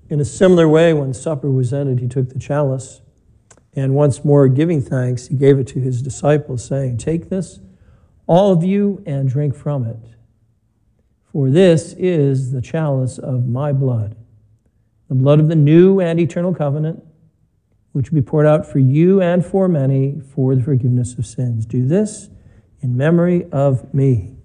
In a similar way, when supper was ended, he took the chalice, and once more giving thanks, he gave it to his disciples, saying, "Take this, all of you, and drink from it. For this is the chalice of my blood, the blood of the new and eternal covenant, which will be poured out for you and for many for the forgiveness of sins. Do this in memory of me."